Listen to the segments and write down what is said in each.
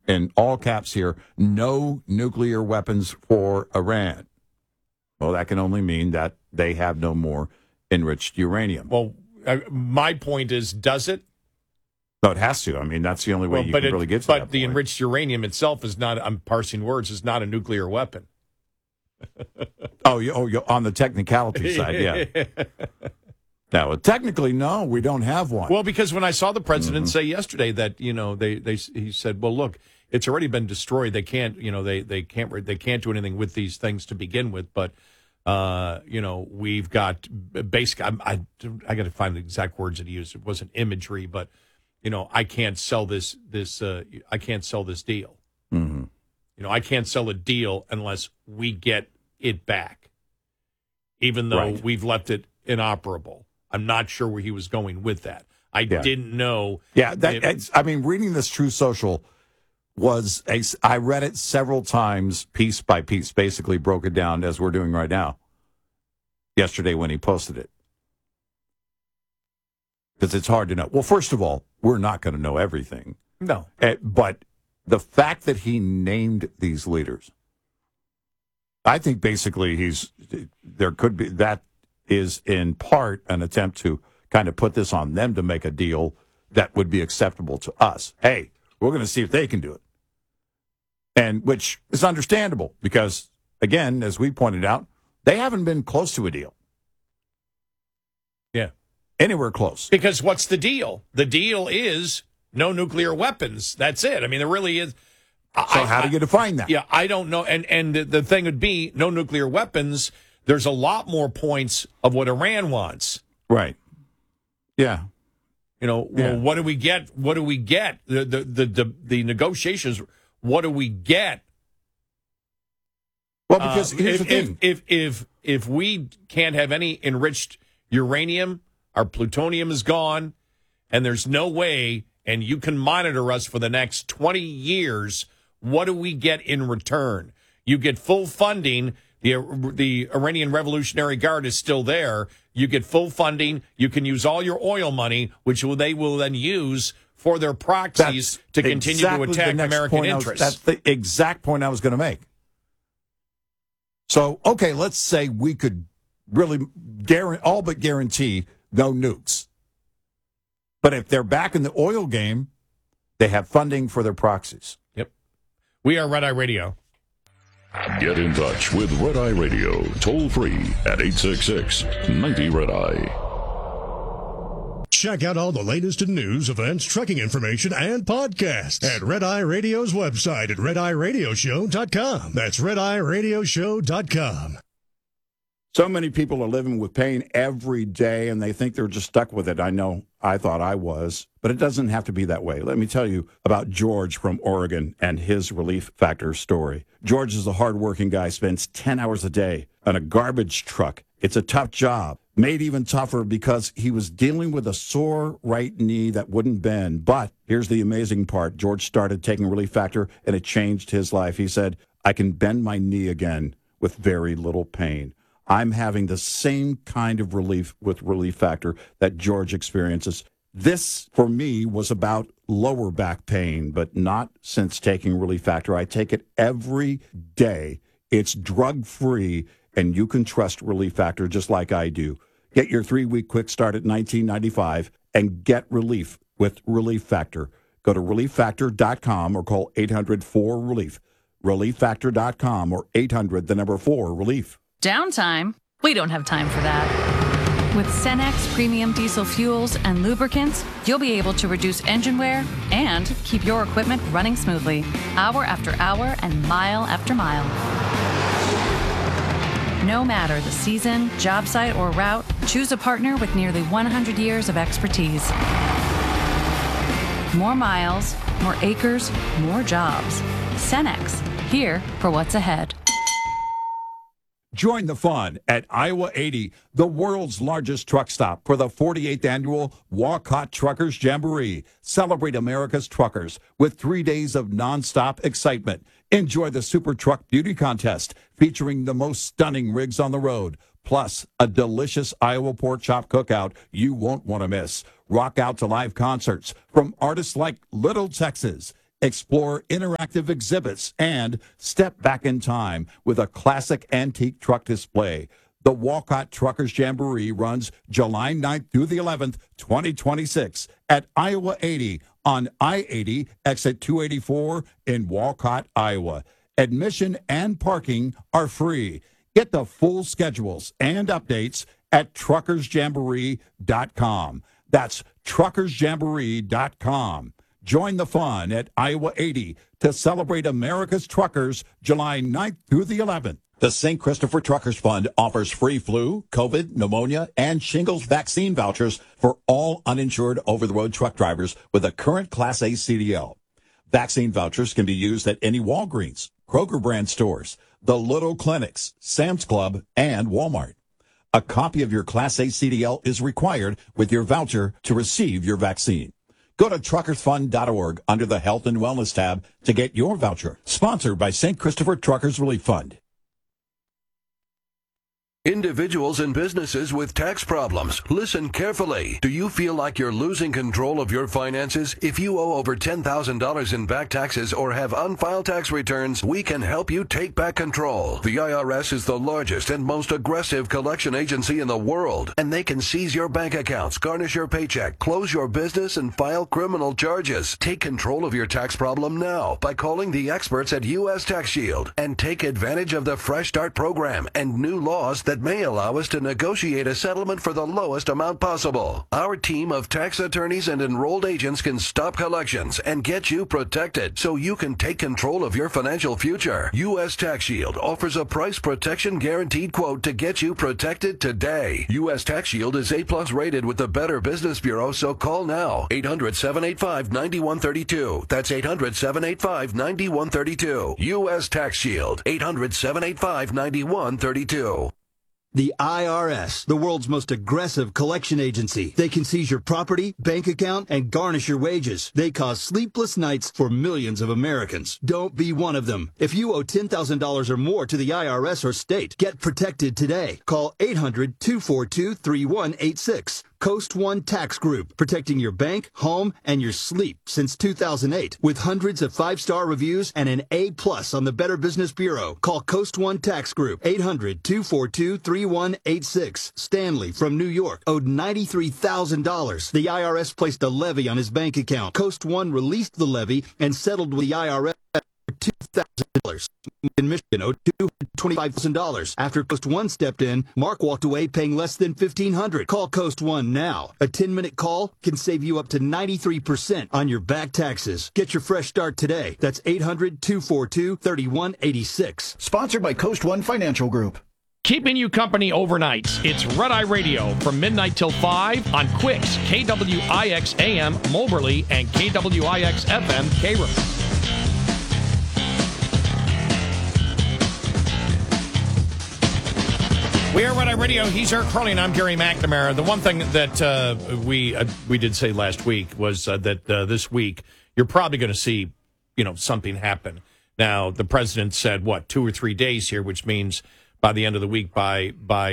in all caps here, no nuclear weapons for Iran. Well, that can only mean that they have no more enriched uranium. Well, my point is, does it? No, it has to. I mean, that's the only way you can really get to that But the point. enriched uranium itself is not, I'm parsing words, is not a nuclear weapon. On the technicality side, yeah. Now, technically, no, we don't have one. Well, because when I saw the president say yesterday that, he said, well, look, it's already been destroyed. They can't, they can't do anything with these things to begin with. But, we've got basic. I got to find the exact words that he used. It wasn't imagery, but I can't sell this. I can't sell this deal. Mm-hmm. I can't sell a deal unless we get it back, even though we've left it inoperable. I'm not sure where he was going with that. I didn't know. Yeah, reading this True Social I read it several times, piece by piece, basically broke it down as we're doing right now. Yesterday when he posted it. Because it's hard to know. Well, first of all, we're not going to know everything. No. But the fact that he named these leaders, I think basically that is in part an attempt to kind of put this on them to make a deal that would be acceptable to us. Hey, we're going to see if they can do it. And which is understandable because, again, as we pointed out, they haven't been close to a deal. Yeah. Anywhere close. Because what's the deal? The deal is no nuclear weapons. That's it. I mean, there really is. So how do you define that? Yeah, I don't know. And the thing would be no nuclear weapons. There's a lot more points of what Iran wants. Right. Yeah. Well, what do we get? What do we get? The negotiations, what do we get? Well, because here's the thing. If we can't have any enriched uranium, our plutonium is gone, and there's no way, and you can monitor us for the next 20 years, what do we get in return? You get full funding. The Iranian Revolutionary Guard is still there. You get full funding. You can use all your oil money, which they will then use for their proxies to continue to attack American interests. That's the exact point I was going to make. So, okay, let's say we could really all but guarantee no nukes. But if they're back in the oil game, they have funding for their proxies. Yep. We are Red Eye Radio. Get in touch with Red Eye Radio, toll free at 866-90-RED-EYE. Check out all the latest in news, events, trucking information, and podcasts at Red Eye Radio's website at rediradioshow.com. That's rediradioshow.com. So many people are living with pain every day, and they think they're just stuck with it. I know I thought I was, but it doesn't have to be that way. Let me tell you about George from Oregon and his Relief Factor story. George is a hardworking guy, spends 10 hours a day on a garbage truck. It's a tough job, made even tougher because he was dealing with a sore right knee that wouldn't bend. But here's the amazing part. George started taking Relief Factor, and it changed his life. He said, I can bend my knee again with very little pain. I'm having the same kind of relief with Relief Factor that George experiences. This, for me, was about lower back pain, but not since taking Relief Factor. I take it every day. It's drug-free, and you can trust Relief Factor just like I do. Get your 3-week quick start at $19.95 and get relief with Relief Factor. Go to ReliefFactor.com or call 800-4RELIEF. ReliefFactor.com or 800-4-RELIEF. Downtime? We don't have time for that. With Cenex premium diesel fuels and lubricants, you'll be able to reduce engine wear and keep your equipment running smoothly, hour after hour and mile after mile. No matter the season, job site, or route, choose a partner with nearly 100 years of expertise. More miles, more acres, more jobs. Cenex, here for what's ahead. Join the fun at Iowa 80, the world's largest truck stop, for the 48th annual Walk Hot Truckers Jamboree. Celebrate America's truckers with 3 days of nonstop excitement. Enjoy the Super Truck Beauty Contest featuring the most stunning rigs on the road, plus a delicious Iowa pork chop cookout you won't want to miss. Rock out to live concerts from artists like Little Texas, Explore interactive exhibits and step back in time with a classic antique truck display. The Walcott Truckers Jamboree runs July 9th through the 11th, 2026 at Iowa 80 on I-80, exit 284 in Walcott, Iowa. Admission and parking are free. Get the full schedules and updates at truckersjamboree.com. That's truckersjamboree.com. Join the fun at Iowa 80 to celebrate America's truckers July 9th through the 11th. The St. Christopher Truckers Fund offers free flu, COVID, pneumonia, and shingles vaccine vouchers for all uninsured over-the-road truck drivers with a current Class A CDL. Vaccine vouchers can be used at any Walgreens, Kroger brand stores, the Little Clinics, Sam's Club, and Walmart. A copy of your Class A CDL is required with your voucher to receive your vaccine. Go to truckersfund.org under the Health and Wellness tab to get your voucher. Sponsored by St. Christopher Truckers Relief Fund. Individuals and businesses with tax problems, listen carefully. Do you feel like you're losing control of your finances? If you owe over $10,000 in back taxes or have unfiled tax returns, we can help you take back control. The IRS is the largest and most aggressive collection agency in the world, and they can seize your bank accounts, garnish your paycheck, close your business, and file criminal charges. Take control of your tax problem now by calling the experts at U.S. Tax Shield and take advantage of the Fresh Start program and new laws that may allow us to negotiate a settlement for the lowest amount possible. Our team of tax attorneys and enrolled agents can stop collections and get you protected so you can take control of your financial future. U.S. Tax Shield offers a price protection guaranteed quote to get you protected today. U.S. Tax Shield is A+ rated with the Better Business Bureau, so call now. 800-785-9132. That's 800-785-9132. U.S. Tax Shield. 800-785-9132. The IRS, the world's most aggressive collection agency. They can seize your property, bank account, and garnish your wages. They cause sleepless nights for millions of Americans. Don't be one of them. If you owe $10,000 or more to the IRS or state, get protected today. Call 800-242-3186. Coast One Tax Group, protecting your bank, home, and your sleep since 2008. With hundreds of 5-star reviews and an A+ on the Better Business Bureau. Call Coast One Tax Group, 800-242-3186. Stanley from New York owed $93,000. The IRS placed a levy on his bank account. Coast One released the levy and settled with the IRS for $2,000. In Michigan owed $225,000. After Coast One stepped in, Mark walked away paying less than $1,500. Call Coast One now. A 10-minute call can save you up to 93% on your back taxes. Get your fresh start today. That's 800-242-3186. Sponsored by Coast One Financial Group. Keeping you company overnights. It's Red Eye Radio from midnight till 5 on Quicks, KWIX AM, Moberly, and KWIX FM, Cairo. We are Red Eye Radio. He's Eric Crowley, and I'm Gary McNamara. The one thing that we did say last week was that this week you're probably going to see, something happen. Now, the president said 2 or 3 days here, which means by the end of the week, by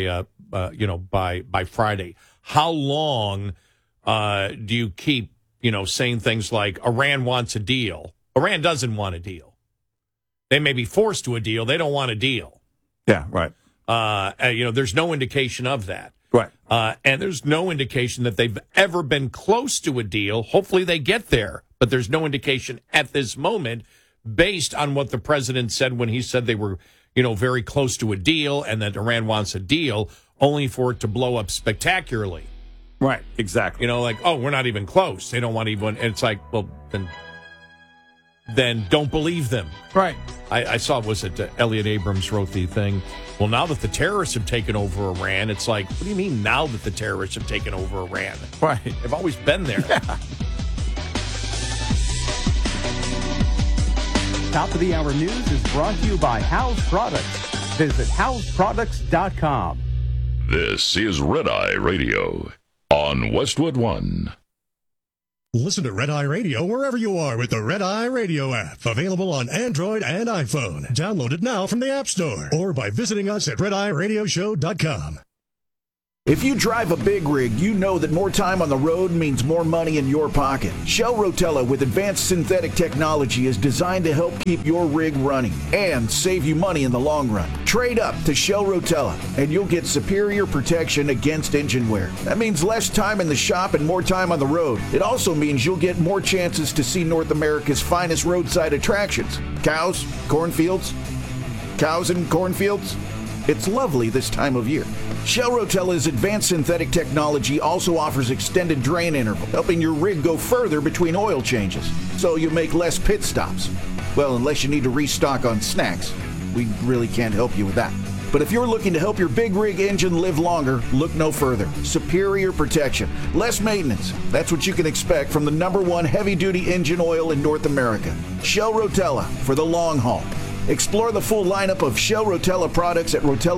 Friday. How long do you keep saying things like Iran wants a deal? Iran doesn't want a deal. They may be forced to a deal. They don't want a deal. Yeah, right. There's no indication of that. Right. And there's no indication that they've ever been close to a deal. Hopefully they get there, but there's no indication at this moment based on what the president said when he said they were, very close to a deal and that Iran wants a deal, only for it to blow up spectacularly. Right, exactly. we're not even close. They don't want even, and it's like, well, then don't believe them. Right. I saw, Elliot Abrams wrote the thing. Well, now that the terrorists have taken over Iran, it's like, what do you mean now that the terrorists have taken over Iran? Right. They've always been there. Yeah. Top of the Hour News is brought to you by House Products. Visit houseproducts.com. This is Red Eye Radio on Westwood One. Listen to Red Eye Radio wherever you are with the Red Eye Radio app. Available on Android and iPhone. Download it now from the App Store or by visiting us at RedEyeRadioshow.com. If you drive a big rig, you know that more time on the road means more money in your pocket. Shell Rotella with advanced synthetic technology is designed to help keep your rig running and save you money in the long run. Trade up to Shell Rotella and you'll get superior protection against engine wear. That means less time in the shop and more time on the road. It also means you'll get more chances to see North America's finest roadside attractions. Cows, cornfields, cows and cornfields. It's lovely this time of year. Shell Rotella's advanced synthetic technology also offers extended drain interval, helping your rig go further between oil changes, so you make less pit stops. Well, unless you need to restock on snacks. We really can't help you with that. But if you're looking to help your big rig engine live longer, look no further. Superior protection, less maintenance. That's what you can expect from the #1 heavy-duty engine oil in North America. Shell Rotella for the long haul. Explore the full lineup of Shell Rotella products at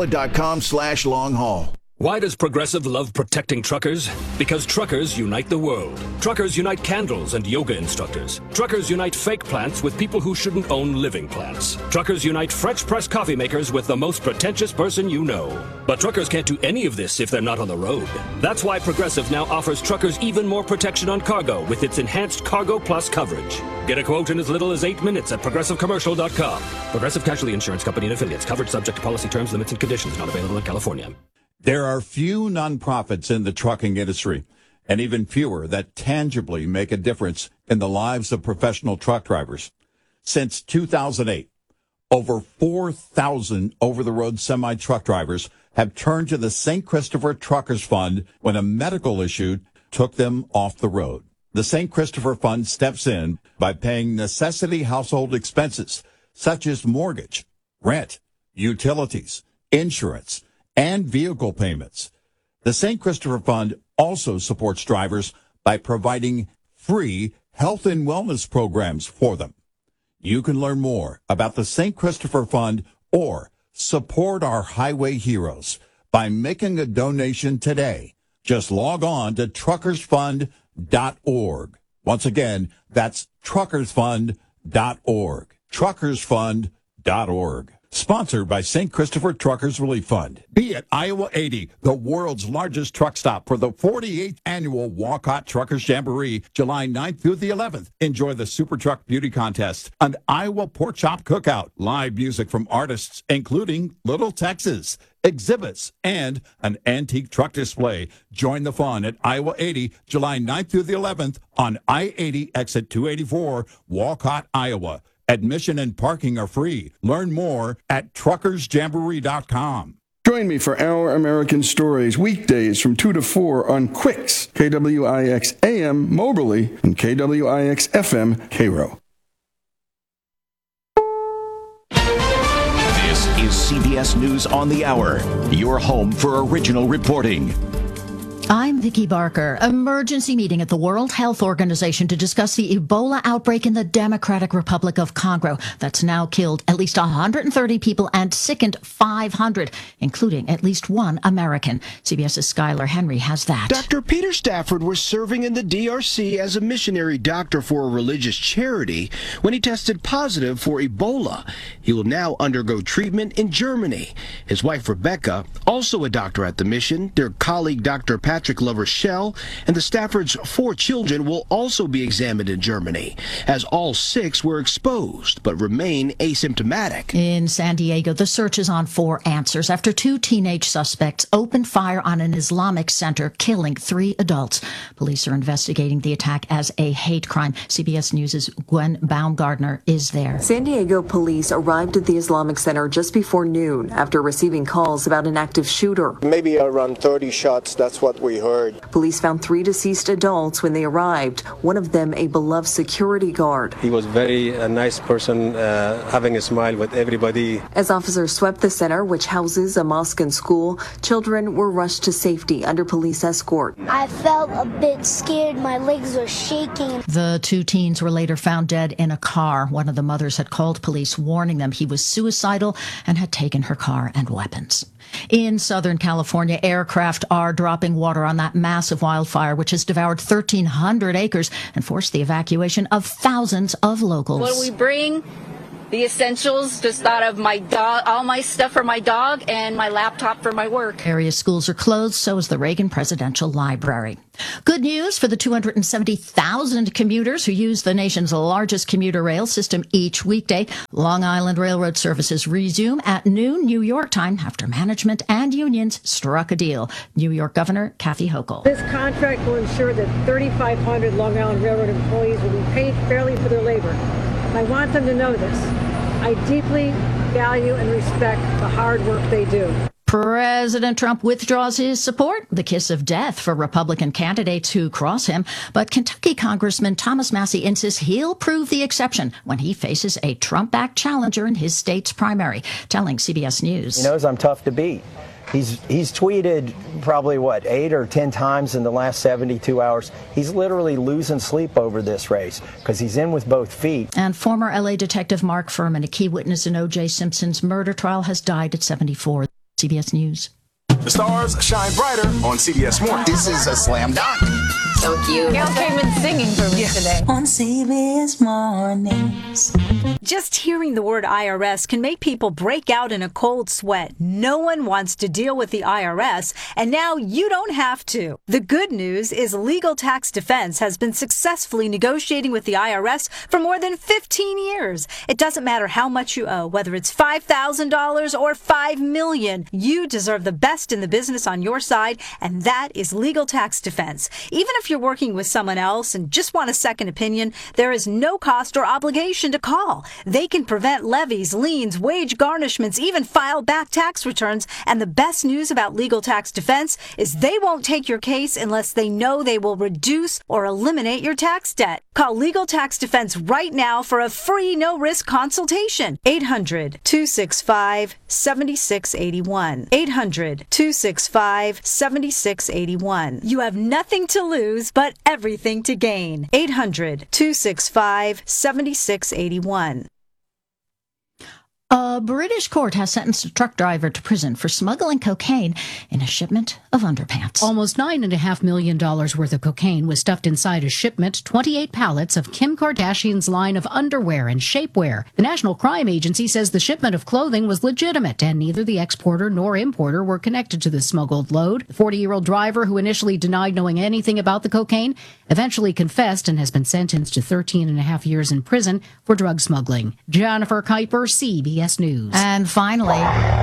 rotella.com/long-haul. Why does Progressive love protecting truckers? Because truckers unite the world. Truckers unite candles and yoga instructors. Truckers unite fake plants with people who shouldn't own living plants. Truckers unite French press coffee makers with the most pretentious person you know. But truckers can't do any of this if they're not on the road. That's why Progressive now offers truckers even more protection on cargo with its enhanced Cargo Plus coverage. Get a quote in as little as 8 minutes at progressivecommercial.com. Progressive Casualty Insurance Company and affiliates. Coverage subject to policy terms, limits, and conditions. Not available in California. There are few nonprofits in the trucking industry, and even fewer that tangibly make a difference in the lives of professional truck drivers. Since 2008, over 4,000 over-the-road semi-truck drivers have turned to the St. Christopher Truckers Fund when a medical issue took them off the road. The St. Christopher Fund steps in by paying necessity household expenses, such as mortgage, rent, utilities, insurance, and vehicle payments. The St. Christopher Fund also supports drivers by providing free health and wellness programs for them. You can learn more about the St. Christopher Fund or support our highway heroes by making a donation today. Just log on to truckersfund.org. Once again, that's truckersfund.org. Truckersfund.org. Sponsored by St. Christopher Truckers Relief Fund. Be at Iowa 80, the world's largest truck stop for the 48th annual Walcott Truckers Jamboree, July 9th through the 11th. Enjoy the Super Truck Beauty Contest, an Iowa Pork Chop Cookout, live music from artists including Little Texas, exhibits, and an antique truck display. Join the fun at Iowa 80, July 9th through the 11th on I-80 exit 284, Walcott, Iowa. Admission and parking are free. Learn more at truckersjamboree.com. Join me for Our American Stories weekdays from 2 to 4 on Quicks, KWIX AM Moberly and KWIX FM Cairo. This is CBS News on the Hour, your home for original reporting. I'm Vicki Barker. Emergency meeting at the World Health Organization to discuss the Ebola outbreak in the Democratic Republic of Congo that's now killed at least 130 people and sickened 500, including at least one American. CBS's Skylar Henry has that. Dr. Peter Stafford was serving in the DRC as a missionary doctor for a religious charity when he tested positive for Ebola. He will now undergo treatment in Germany. His wife, Rebecca, also a doctor at the mission, their colleague, Dr. Patrick LaRochelle, and the Stafford's 4 children will also be examined in Germany, as all 6 were exposed but remain asymptomatic. In San Diego, the search is on for answers after 2 teenage suspects opened fire on an Islamic center, killing 3 adults. Police are investigating the attack as a hate crime. CBS News' Gwen Baumgardner is there. San Diego police arrived at the Islamic center just before noon after receiving calls about an active shooter. Maybe around 30 shots, that's what we heard. Police found 3 deceased adults when they arrived, one of them a beloved security guard. He was a nice person, having a smile with everybody. As officers swept the center, which houses a mosque and school, children were rushed to safety under police escort. I felt a bit scared. My legs were shaking. The 2 teens were later found dead in a car. One of the mothers had called police, warning them he was suicidal and had taken her car and weapons. In Southern California, aircraft are dropping water on that massive wildfire, which has devoured 1,300 acres and forced the evacuation of thousands of locals. What we bring the essentials, just thought of my dog, all my stuff for my dog, and my laptop for my work. Area schools are closed, so is the Reagan Presidential Library. Good news for the 270,000 commuters who use the nation's largest commuter rail system each weekday. Long Island Railroad services resume at noon New York time after management and unions struck a deal. New York Governor Kathy Hochul. This contract will ensure that 3,500 Long Island Railroad employees will be paid fairly for their labor. I want them to know this. I deeply value and respect the hard work they do. President Trump withdraws his support, the kiss of death for Republican candidates who cross him. But Kentucky Congressman Thomas Massie insists he'll prove the exception when he faces a Trump-backed challenger in his state's primary, telling CBS News. He knows I'm tough to beat. He's tweeted probably, 8 or 10 times in the last 72 hours. He's literally losing sleep over this race because he's in with both feet. And former L.A. detective Mark Furman, a key witness in O.J. Simpson's murder trial, has died at 74. CBS News. The stars shine brighter on CBS Mornings. This is a slam dunk. So cute. Gail came in singing for me today. On CBS Mornings. Just hearing the word IRS can make people break out in a cold sweat. No one wants to deal with the IRS, and now you don't have to. The good news is Legal Tax Defense has been successfully negotiating with the IRS for more than 15 years. It doesn't matter how much you owe, whether it's $5,000 or $5 million. You deserve the best in the business on your side, and that is Legal Tax Defense. Even if you're working with someone else and just want a second opinion, there is no cost or obligation to call. They can prevent levies, liens, wage garnishments, even file back tax returns. And the best news about Legal Tax Defense is they won't take your case unless they know they will reduce or eliminate your tax debt. Call Legal Tax Defense right now for a free no-risk consultation. 800-265-7681. 800-265-7681. You have nothing to lose, but everything to gain. 800-265-7681. A British court has sentenced a truck driver to prison for smuggling cocaine in a shipment of underpants. Almost $9.5 million worth of cocaine was stuffed inside a shipment, 28 pallets of Kim Kardashian's line of underwear and shapewear. The National Crime Agency says the shipment of clothing was legitimate, and neither the exporter nor importer were connected to the smuggled load. The 40-year-old driver, who initially denied knowing anything about the cocaine, eventually confessed and has been sentenced to 13.5 years in prison for drug smuggling. Jennifer Kuiper, CBS News. And finally,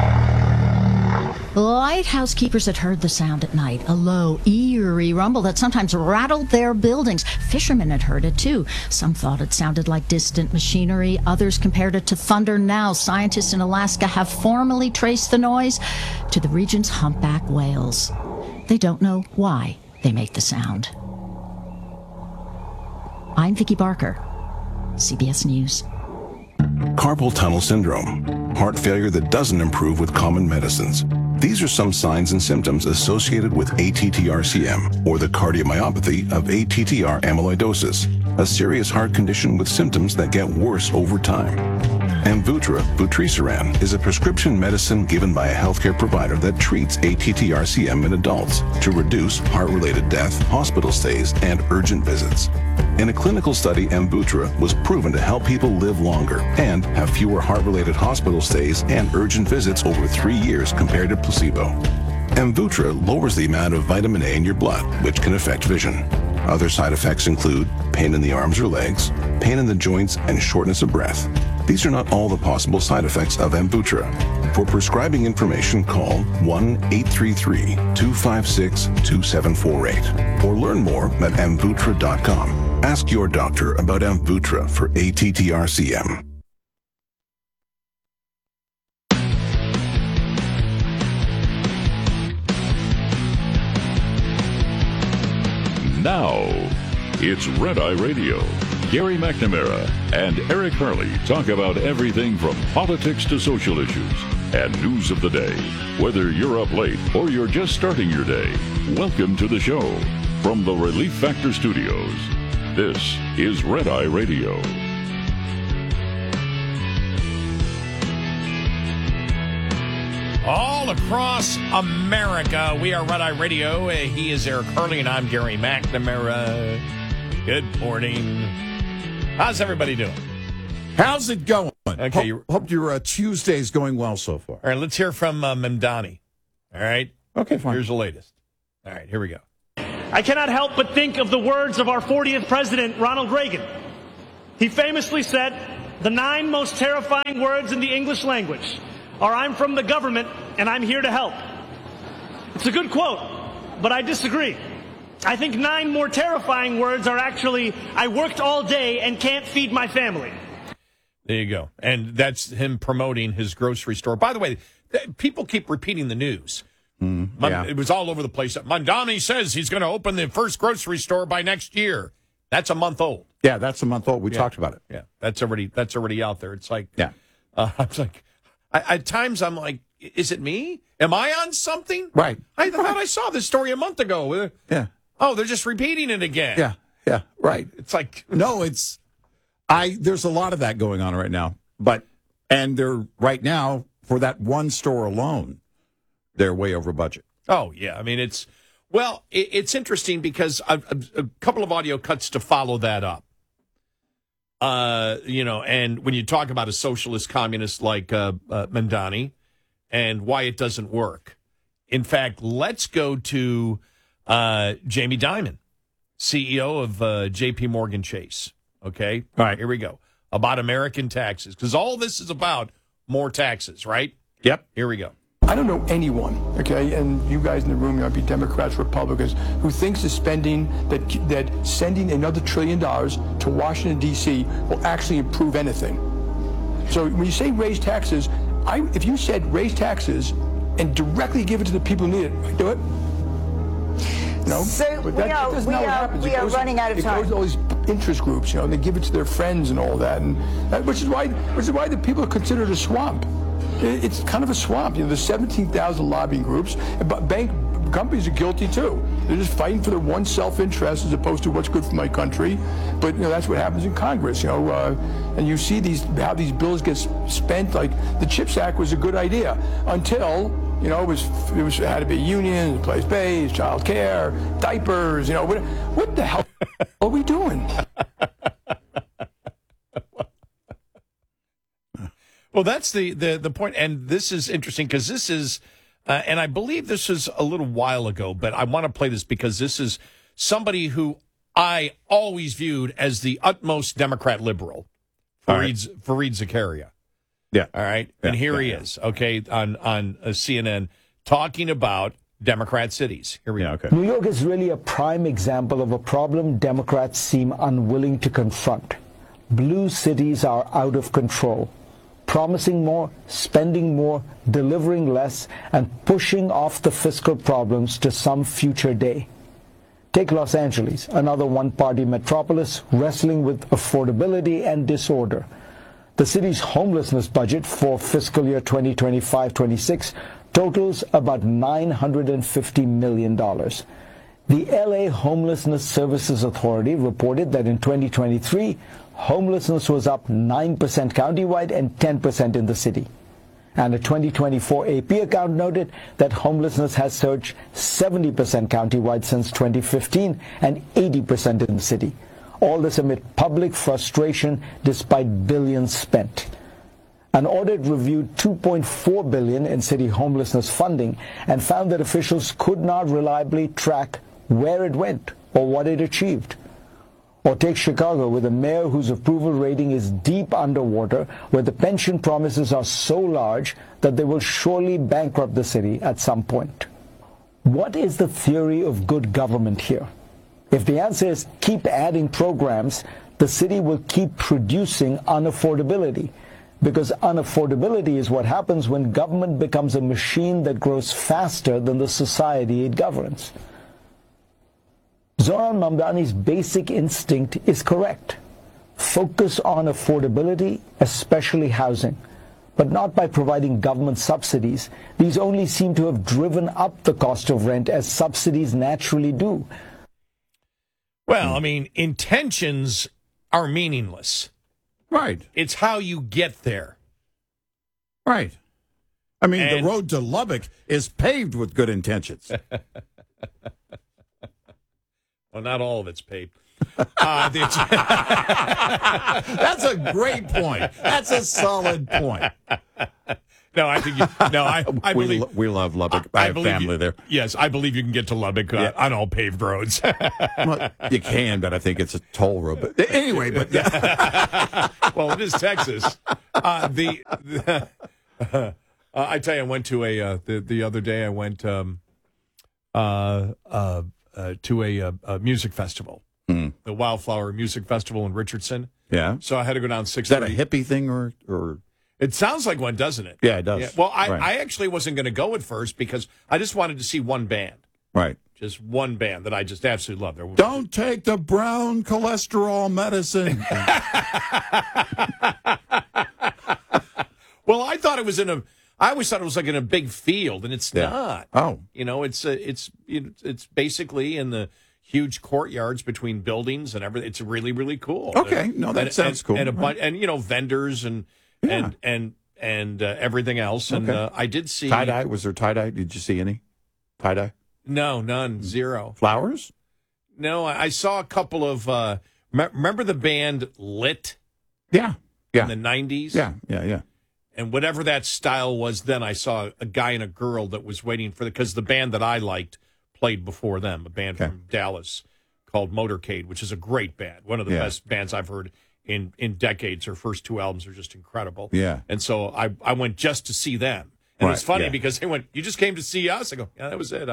lighthouse keepers had heard the sound at night, a low, eerie rumble that sometimes rattled their buildings. Fishermen had heard it too. Some thought it sounded like distant machinery. Others compared it to thunder. Now, scientists in Alaska have formally traced the noise to the region's humpback whales. They don't know why they make the sound. I'm Vicki Barker, CBS News. Carpal tunnel syndrome, heart failure that doesn't improve with common medicines. These are some signs and symptoms associated with ATTR-CM, or the cardiomyopathy of ATTR amyloidosis, a serious heart condition with symptoms that get worse over time. Amvuttra vutrisiran is a prescription medicine given by a healthcare provider that treats ATTR-CM in adults to reduce heart-related death, hospital stays, and urgent visits. In a clinical study, Amvuttra was proven to help people live longer and have fewer heart-related hospital stays and urgent visits over 3 years compared to placebo. Amvuttra lowers the amount of vitamin A in your blood, which can affect vision. Other side effects include pain in the arms or legs, pain in the joints, and shortness of breath. These are not all the possible side effects of Amvuttra. For prescribing information, call 1-833-256-2748 or learn more at amvuttra.com. Ask your doctor about Amvuttra for ATTR-CM. Now, it's Red Eye Radio. Gary McNamara and Eric Harley talk about everything from politics to social issues and news of the day. Whether you're up late or you're just starting your day, welcome to the show. From the Relief Factor Studios, this is Red Eye Radio. All across America, we are Red Eye Radio. He is Eric Harley, and I'm Gary McNamara. Good morning. How's everybody doing? How's it going? doing? Okay. Hope your Tuesday's going well so far. All right, let's hear from Mamdani. All right? Okay, fine. Here's the latest. All right, here we go. I cannot help but think of the words of our 40th president, Ronald Reagan. He famously said, "The 9 most terrifying words in the English language are I'm from the government and I'm here to help." It's a good quote, but I disagree. I think 9 more terrifying words are actually, I worked all day and can't feed my family. There you go. And that's him promoting his grocery store. By the way, people keep repeating the news. Yeah. It was all over the place. Mamdani says he's going to open the first grocery store by next year. That's a month old. Yeah, that's a month old. We talked about it. Yeah, that's already out there. It's like, yeah. I was like, at times I'm like, is it me? Am I on something? Right. I thought I saw this story a month ago. Yeah. Oh, they're just repeating it again. Yeah, right. It's like, no, there's a lot of that going on right now. And they're right now, for that one store alone, they're way over budget. Oh, yeah. I mean, it's interesting because a couple of audio cuts to follow that up. And when you talk about a socialist communist like Mamdani and why it doesn't work. In fact, let's go to Jamie Dimon, CEO of J.P. Morgan Chase. Okay? All right. Here we go. About American taxes. Because all this is about more taxes, right? Yep. Here we go. I don't know anyone, okay, and you guys in the room, you might be Democrats, Republicans, who thinks the spending, that sending another $1 trillion to Washington, D.C. will actually improve anything. So when you say raise taxes, if you said raise taxes and directly give it to the people who need it, I'd do it. No, so but that's not what happens. We are running out of time. It goes to all these interest groups, and they give it to their friends and all that, and which is why the people are considered a swamp. It's kind of a swamp. There's 17,000 lobbying groups, but bank companies are guilty too. They're just fighting for their one self-interest as opposed to what's good for my country. But that's what happens in Congress. And you see how these bills get spent. Like the CHIPS Act was a good idea until it had to be unions, place-based, child care, diapers. What the hell are we doing? Well, that's the point, and this is interesting because this is, and I believe this is a little while ago, but I want to play this because this is somebody who I always viewed as the utmost Democrat liberal, Fareed Zakaria. Yeah. All right, and here he is, okay, on CNN talking about Democrat cities. Here we go. Okay. New York is really a prime example of a problem Democrats seem unwilling to confront. Blue cities are out of control, promising more, spending more, delivering less, and pushing off the fiscal problems to some future day. Take Los Angeles, another one-party metropolis wrestling with affordability and disorder. The city's homelessness budget for fiscal year 2025-26 totals about $950 million. The LA Homelessness Services Authority reported that in 2023, homelessness was up 9% countywide and 10% in the city. And a 2024 AP account noted that homelessness has surged 70% countywide since 2015 and 80% in the city. All this amid public frustration despite billions spent. An audit reviewed $2.4 billion in city homelessness funding and found that officials could not reliably track where it went or what it achieved. Or take Chicago, with a mayor whose approval rating is deep underwater, where the pension promises are so large that they will surely bankrupt the city at some point. What is the theory of good government here? If the answer is keep adding programs, the city will keep producing unaffordability, because unaffordability is what happens when government becomes a machine that grows faster than the society it governs. Zohran Mamdani's basic instinct is correct. Focus on affordability, especially housing, but not by providing government subsidies. These only seem to have driven up the cost of rent, as subsidies naturally do. Well, I mean, intentions are meaningless. Right. It's how you get there. Right. I mean, the road to Lubbock is paved with good intentions. Well, not all of it's paved. That's a great point. That's a solid point. No, I think I believe we love Lubbock. I have family there. Yes, I believe you can get to Lubbock on all paved roads. Well, you can, but I think it's a toll road. But anyway, well, it is Texas. I tell you, I went to the other day. I went to a music festival, the Wildflower Music Festival in Richardson. Yeah. So I had to go down 6:30. Is that a hippie thing or? It sounds like one, doesn't it? Yeah, it does. Yeah. Well, Right. I actually wasn't going to go at first because I just wanted to see one band. Right. Just one band that I just absolutely love. Don't take the brown cholesterol medicine. Well, I thought it was I always thought it was like in a big field, and it's not. Oh, it's basically in the huge courtyards between buildings and everything. It's really, really cool. Okay, that sounds cool. And vendors and everything else. And I did see tie-dye. Was there tie-dye? Did you see any tie-dye? No, none, zero. Flowers? No, I saw a couple of. Remember the band Lit? Yeah. In the 90s. Yeah. And whatever that style was then, I saw a guy and a girl that was waiting for because the band that I liked played before them, a band from Dallas called Motorcade, which is a great band, one of the best bands I've heard in decades. Their first two albums are just incredible. Yeah. And so I went just to see them. And it's funny because they went, "You just came to see us?" I go, "Yeah, that was it."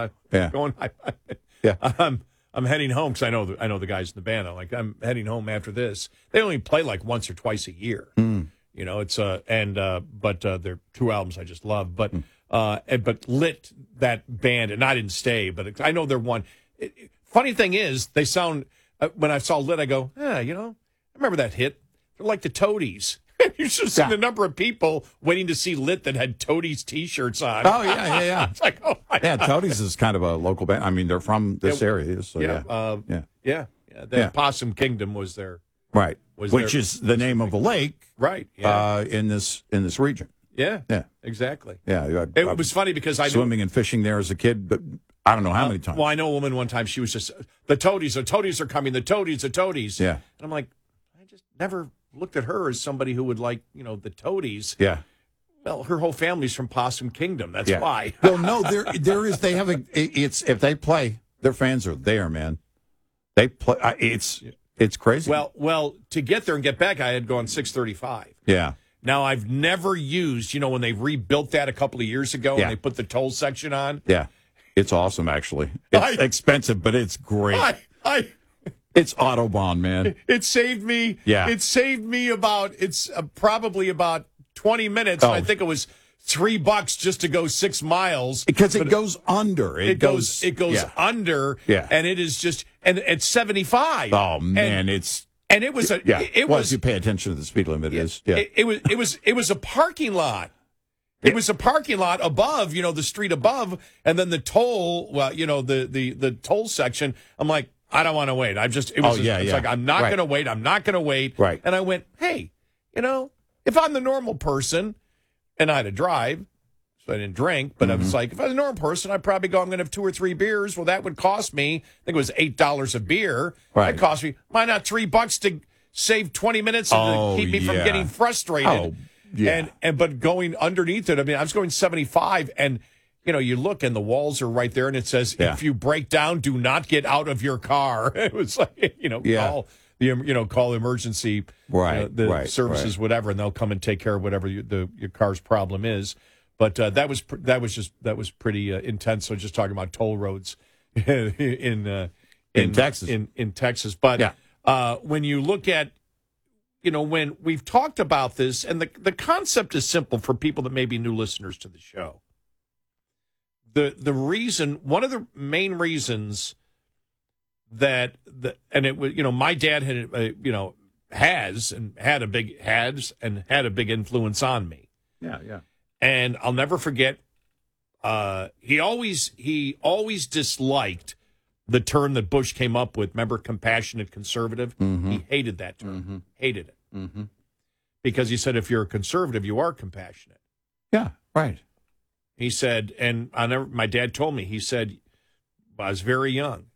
I'm heading home because I know the guys in the band. I'm heading home after this. They only play like once or twice a year. You know, it's but they're two albums I just love. But but Lit, that band, and I didn't stay, but I know they're one. Funny thing is, they sound when I saw Lit, I go, I remember that hit. They're like the Toadies. You should have seen the number of people waiting to see Lit that had Toadies T-shirts on. Oh yeah. It's like, oh my God. Toadies is kind of a local band. I mean, they're from this area. So The Possum Kingdom was there. Right. Which is the name of a lake. Right. Yeah. In this region. Yeah. Yeah. Exactly. Yeah. It was funny because I swimming and fishing there as a kid, but I don't know how many times. Well, I know a woman one time, she was just, the Toadies are coming, the Toadies. Yeah. And I'm like, I just never looked at her as somebody who would like, the Toadies. Yeah. Well, her whole family's from Possum Kingdom. That's why. Well, no, there is. They have it's if they play, their fans are there, man. They play. It's crazy. Well, to get there and get back, I had gone 6:35. Yeah. Now I've never used, when they rebuilt that a couple of years ago and they put the toll section on. Yeah, it's awesome. Actually, it's expensive, but it's great. It's Autobahn, man. It saved me. Yeah. It saved me probably about 20 minutes. Oh. I think it was $3 just to go 6 miles because it goes under. It goes under. Yeah. And it is just it's 75. Oh man, and it was you pay attention to the speed limit is. Yeah. It was a parking lot. It was a parking lot above, the street above, and then the toll. Well, the toll section. I'm like, I don't want to wait. It's like, I'm not going to wait. I'm not going to wait. Right. And I went, hey, if I'm the normal person and I had to drive, so I didn't drink, but I was like, if I was a normal person, I'd probably go, I'm going to have 2 or 3 beers. Well, that would cost me, I think it was $8 a beer. Right. That cost me, why not $3 to save 20 minutes and to keep me from getting frustrated? Oh, yeah. But going underneath it, I mean, I was going 75 and you look and the walls are right there and it says, if you break down, do not get out of your car. It was like, call emergency, services, whatever, and they'll come and take care of whatever your car's problem is. But that was pretty intense. So just talking about toll roads in Texas. In Texas. But when you look at, when we've talked about this, and the concept is simple for people that may be new listeners to the show. The reason, one of the main reasons that it was, my dad had a big influence on me. Yeah. And I'll never forget. He always disliked the term that Bush came up with. Remember, compassionate conservative. Mm-hmm. He hated that term. Mm-hmm. Hated it mm-hmm. because he said if you're a conservative, you are compassionate. Yeah, right. He said, and my dad told me. He said, I was very young.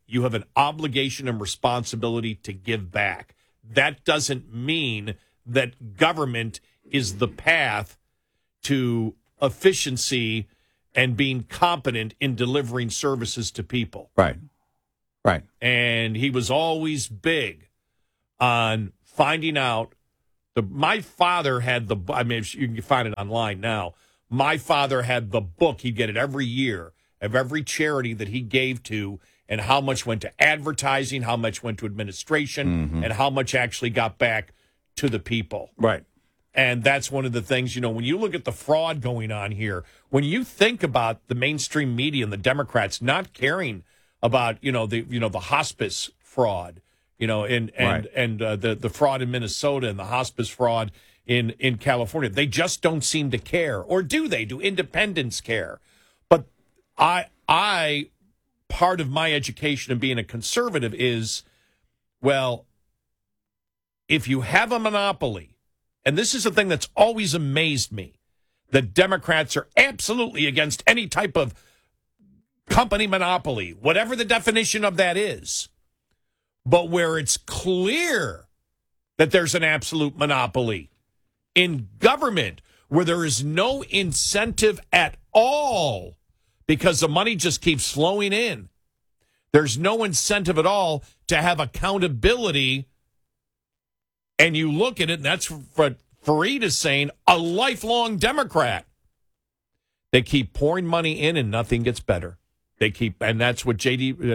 You have an obligation and responsibility to give back. That doesn't mean that government is the path to efficiency and being competent in delivering services to people. Right. Right. And he was always big on finding out. My father had the, I mean, you can find it online now. My father had the book. He'd get it every year of every charity that he gave to and how much went to advertising, how much went to administration, and how much actually got back to the people. Right. And that's one of the things, when you look at the fraud going on here, when you think about the mainstream media and the Democrats not caring about, the hospice fraud, and the fraud in Minnesota and the hospice fraud in California, they just don't seem to care. Or do they? Do independents care? But I part of my education of being a conservative is, well, if you have a monopoly, and this is a thing that's always amazed me, the Democrats are absolutely against any type of company monopoly, whatever the definition of that is. But where it's clear that there's an absolute monopoly in government, where there is no incentive at all because the money just keeps flowing in, there's no incentive at all to have accountability. And you look at it, and that's what Fareed is saying, a lifelong Democrat. They keep pouring money in, and nothing gets better. And that's what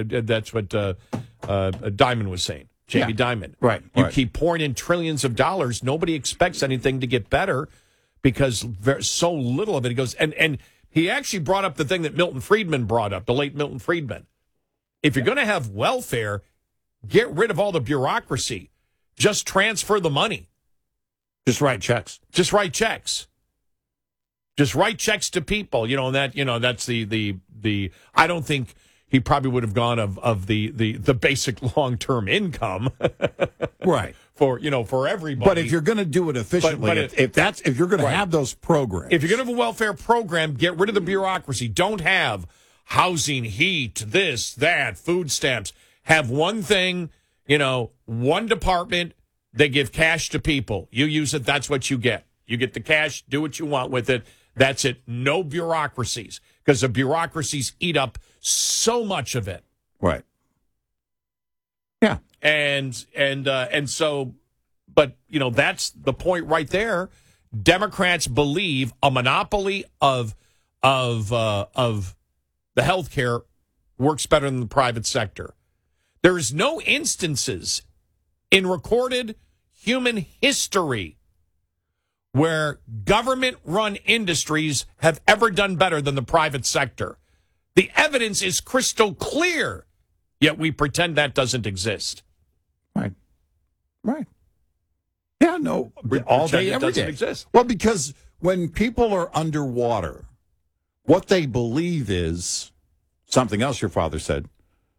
Diamond was saying, Jamie Dimon. Right. You keep pouring in trillions of dollars. Nobody expects anything to get better because so little of it. He goes, and he actually brought up the thing that Milton Friedman brought up, the late Milton Friedman. If you're going to have welfare, get rid of all the bureaucracy. Just transfer the money. Just write checks. Just write checks. Just write checks to people. That's the I don't think he probably would have gone of the basic long-term income. Right. For everybody. But if you're going to do it efficiently, if you're going to have those programs. If you're going to have a welfare program, get rid of the bureaucracy. Don't have housing, heat, this, that, food stamps. Have one thing. One department, they give cash to people. You use it, that's what you get. You get the cash, do what you want with it. That's it. No bureaucracies, because the bureaucracies eat up so much of it. Right. Yeah. And so, but that's the point right there. Democrats believe a monopoly of the healthcare works better than the private sector. There is no instances in recorded human history where government-run industries have ever done better than the private sector. The evidence is crystal clear, yet we pretend that doesn't exist. Right. Right. Yeah, no, all day, every day. Exist. Well, because when people are underwater, what they believe is something else your father said.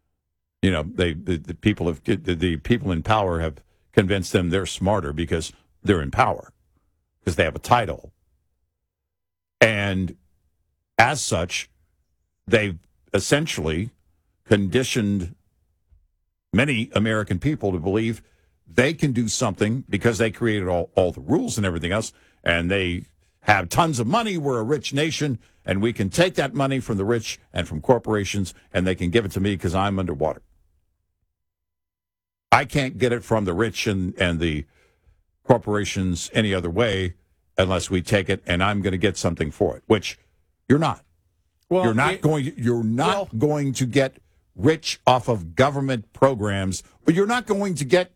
The people in power have convinced them they're smarter because they're in power, because they have a title. And as such, they've essentially conditioned many American people to believe they can do something because they created all the rules and everything else, and they have tons of money. We're a rich nation, and we can take that money from the rich and from corporations, and they can give it to me because I'm underwater. I can't get it from the rich and the corporations any other way unless we take it, and I'm going to get something for it, which you're not. Well, you're not going to get rich off of government programs, but you're not going to get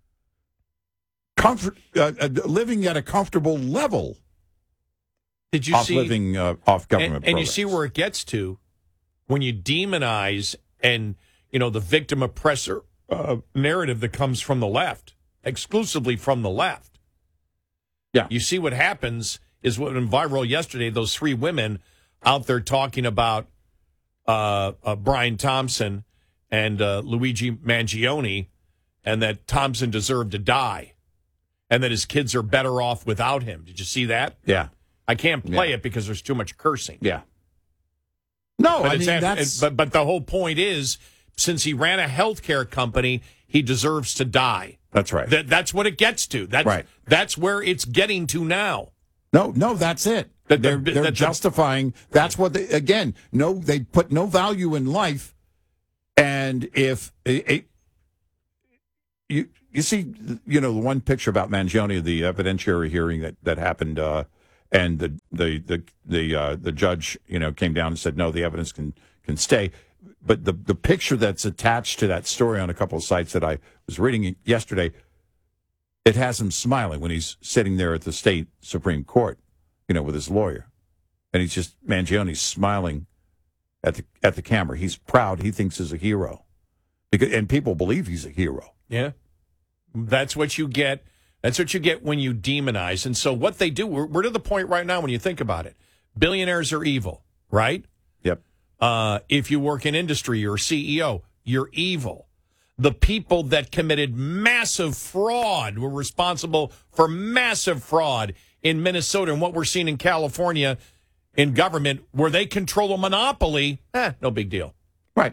living at a comfortable level. Did you see living off government programs? And you see where it gets to when you demonize and the victim oppressor narrative that comes from the left, exclusively from the left. Yeah. You see what happens is what went viral yesterday, those three women out there talking about Brian Thompson and Luigi Mangione, and that Thompson deserved to die, and that his kids are better off without him. Did you see that? Yeah. I can't play it because there's too much cursing. Yeah. No, but but the whole point is since he ran a healthcare company, he deserves to die. That's right. That's what it gets to. That's where it's getting to now. No, that's it. They're justifying. That's what they put no value in life. And if you see, the one picture about Mangione, the evidentiary hearing that happened, and the judge, came down and said, no, the evidence can stay. But the picture that's attached to that story on a couple of sites that I was reading yesterday, it has him smiling when he's sitting there at the state Supreme Court, with his lawyer, and he's just Mangione's smiling at the camera. He's proud. He thinks he's a hero, and people believe he's a hero. Yeah, that's what you get. That's what you get when you demonize. And so what they do, we're to the point right now when you think about it. Billionaires are evil, right? Yep. If you work in industry, you're a CEO, you're evil. The people that committed massive fraud were responsible for massive fraud in Minnesota, and what we're seeing in California in government, where they control a monopoly, no big deal. Right.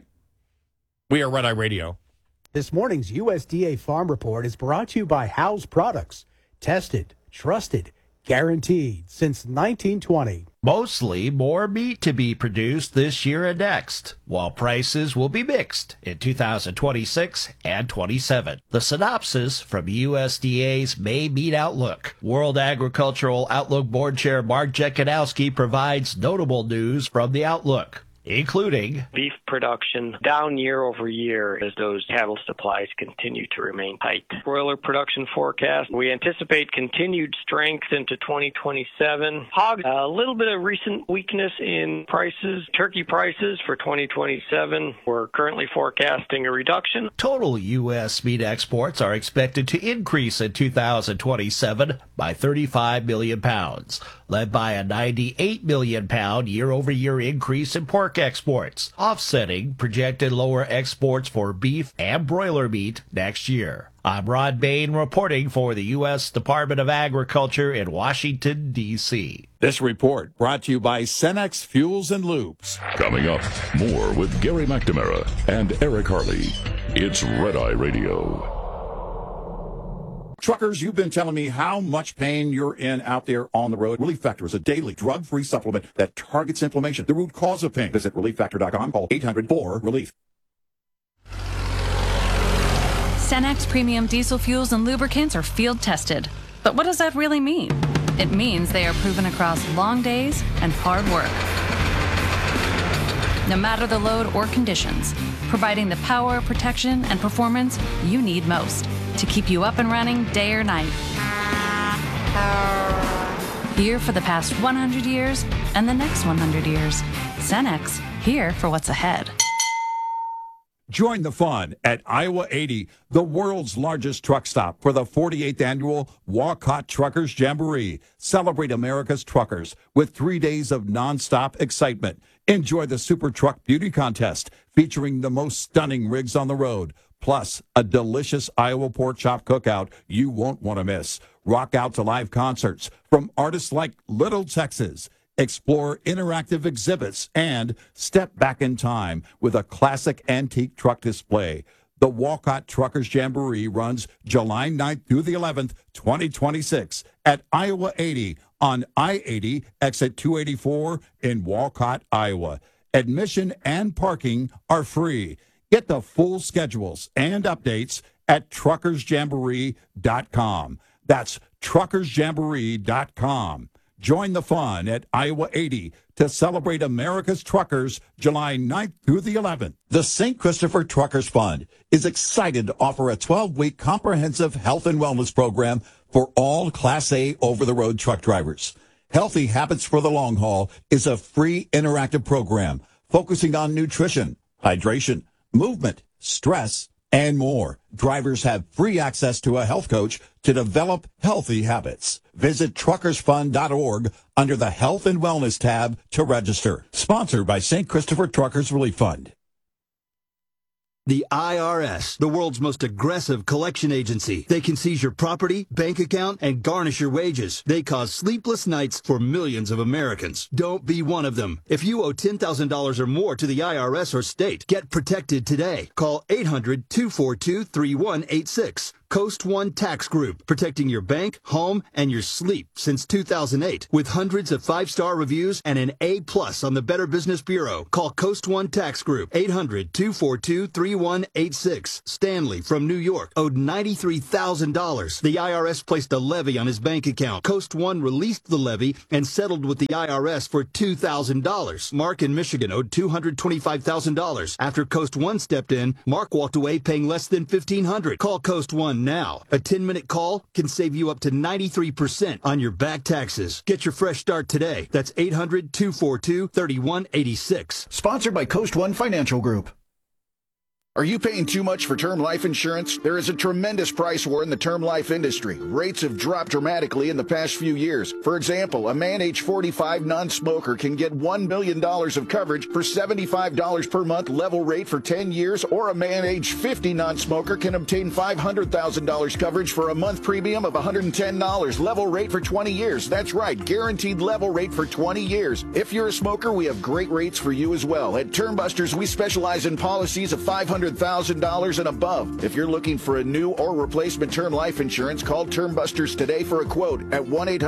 We are Red Eye Radio. This morning's USDA Farm Report is brought to you by House Products. Tested, trusted, guaranteed since 1920. Mostly more meat to be produced this year and next, while prices will be mixed in 2026 and 27. The synopsis from USDA's May Meat Outlook. World Agricultural Outlook Board Chair Mark Jekanowski provides notable news from the Outlook, including beef production down year over year as those cattle supplies continue to remain tight. Broiler production forecast, we anticipate continued strength into 2027. Hog, a little bit of recent weakness in prices. Turkey prices for 2027, we're currently forecasting a reduction. Total U.S. meat exports are expected to increase in 2027 by 35 million pounds, led by a 98 million pound year-over-year increase in pork exports, offsetting projected lower exports for beef and broiler meat next year. I'm Rod Bain reporting for the U.S. Department of Agriculture in Washington, D.C. This report brought to you by Cenex Fuels and Lubes. Coming up, more with Gary McNamara and Eric Harley. It's Red Eye Radio. Truckers, you've been telling me how much pain you're in out there on the road. Relief Factor is a daily drug-free supplement that targets inflammation, the root cause of pain. Visit ReliefFactor.com. Call 800-4-RELIEF. Cenex Premium Diesel Fuels and Lubricants are field tested. But what does that really mean? It means they are proven across long days and hard work. No matter the load or conditions, providing the power, protection, and performance you need most to keep you up and running day or night. Here for the past 100 years and the next 100 years. Cenex, here for what's ahead. Join the fun at Iowa 80, the world's largest truck stop, for the 48th annual Walcott Truckers Jamboree. Celebrate America's truckers with 3 days of nonstop excitement. Enjoy the Super Truck Beauty Contest, featuring the most stunning rigs on the road, plus a delicious Iowa pork chop cookout you won't want to miss. Rock out to live concerts from artists like Little Texas. Explore interactive exhibits and step back in time with a classic antique truck display. The Walcott Truckers Jamboree runs July 9th through the 11th, 2026 at Iowa 80 on I-80, exit 284 in Walcott, Iowa. Admission and parking are free. Get the full schedules and updates at truckersjamboree.com. That's truckersjamboree.com. Join the fun at Iowa 80 to celebrate America's truckers July 9th through the 11th. The St. Christopher Truckers Fund is excited to offer a 12-week comprehensive health and wellness program for all Class A over-the-road truck drivers. Healthy Habits for the Long Haul is a free interactive program focusing on nutrition, hydration, movement, stress, and more. Drivers have free access to a health coach to develop healthy habits. Visit truckersfund.org under the Health and Wellness tab to register. Sponsored by St. Christopher Truckers Relief Fund. The IRS, the world's most aggressive collection agency. They can seize your property, bank account, and garnish your wages. They cause sleepless nights for millions of Americans. Don't be one of them. If you owe $10,000 or more to the IRS or state, get protected today. Call 800-242-3186. Coast One Tax Group, protecting your bank, home, and your sleep since 2008. With hundreds of 5-star reviews and an A+ on the Better Business Bureau. Call Coast One Tax Group, 800-242-3186. Stanley from New York owed $93,000. The IRS placed a levy on his bank account. Coast One released the levy and settled with the IRS for $2,000. Mark in Michigan owed $225,000. After Coast One stepped in, Mark walked away paying less than $1,500. Call Coast One now. A 10-minute call can save you up to 93% on your back taxes. Get your fresh start today. That's 800-242-3186. Sponsored by Coast One Financial Group. Are you paying too much for term life insurance? There is a tremendous price war in the term life industry. Rates have dropped dramatically in the past few years. For example, a man age 45 non-smoker can get $1 million of coverage for $75 per month level rate for 10 years, or a man age 50 non-smoker can obtain $500,000 coverage for a month premium of $110 level rate for 20 years. That's right, guaranteed level rate for 20 years. If you're a smoker, we have great rates for you as well. At Term Busters, we specialize in policies of $500,000 and above. If you're looking for a new or replacement term life insurance, call Term Busters today for a quote at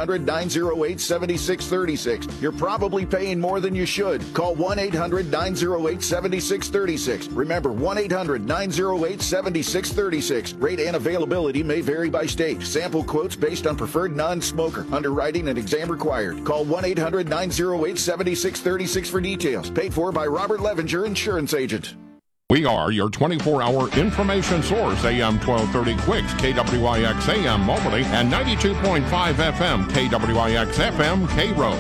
1-800-908-7636. You're probably paying more than you should. Call 1-800-908-7636. Remember, 1-800-908-7636. Rate and availability may vary by state. Sample quotes based on preferred non-smoker. Underwriting and exam required. Call 1-800-908-7636 for details. Paid for by Robert Levenger, Insurance Agent. We are your 24-hour information source, AM 1230 Quicks, KWIX AM Moberly, and 92.5 FM, KWIX FM, K-Road.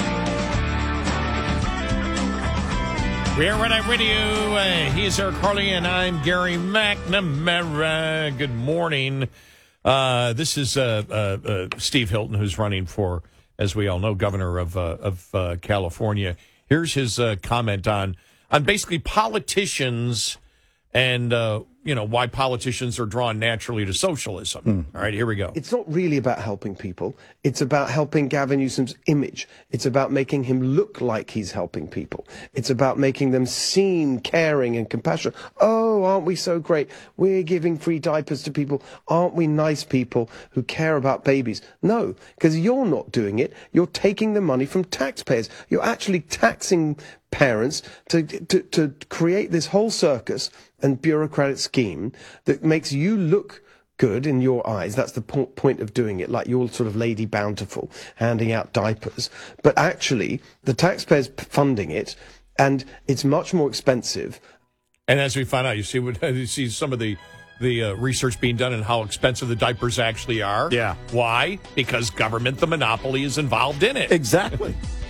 We're Red Eye Radio. He's Eric Harley, and I'm Gary McNamara. Good morning. This is Steve Hilton, who's running for, as we all know, governor of California. Here's his comment on basically politicians and, why politicians are drawn naturally to socialism. All right, here we go. It's not really about helping people. It's about helping Gavin Newsom's image. It's about making him look like he's helping people. It's about making them seem caring and compassionate. Oh, aren't we so great? We're giving free diapers to people. Aren't we nice people who care about babies? No, because you're not doing it. You're taking the money from taxpayers. You're actually taxing parents to create this whole circus and bureaucratic scheme that makes you look good in your eyes. That's the point of doing it, like you're sort of Lady Bountiful handing out diapers. But actually, the taxpayers funding it, and it's much more expensive. And as we find out, you see some of the research being done and how expensive the diapers actually are. Yeah. Why? Because government, the monopoly, is involved in it. Exactly.